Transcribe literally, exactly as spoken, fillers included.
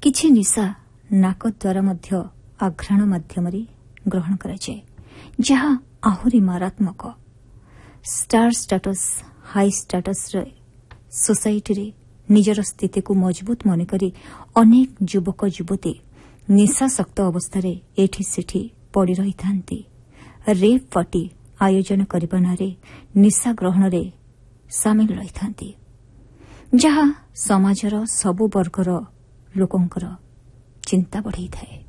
କିଛି ନିଶା ନାକ ଦ୍ୱାରା ମଧ୍ୟ ଆଘ୍ରାଣ ମାଧ୍ୟମରେ ଗ୍ରହଣ କରାଯାଏ, ଯାହା ଆହୁରି ମାରାତ୍ମକ। ଷ୍ଟାର ଷ୍ଟାଟସ୍, ହାଇ ଷ୍ଟାଟସ୍ର ସୋସାଇଟିରେ ନିଜର ସ୍ଥିତିକୁ ମଜବୁତ ମନେକରି ଅନେକ ଯୁବକ ଯୁବତୀ ନିଶାସକ୍ତ ଅବସ୍ଥାରେ ଏଠି ସେଠି ପଡ଼ି ରହିଥାନ୍ତି। ରେପ୍ ପାର୍ଟି ଆୟୋଜନ କରିବା ନାଁରେ ନିଶା ଗ୍ରହଣରେ ସାମିଲ ରହିଥାନ୍ତି, ଯାହା ସମାଜର ସବୁ ବର୍ଗର ଲୋକଙ୍କର ଚିନ୍ତା ବଢ଼ାଇଥାଏ।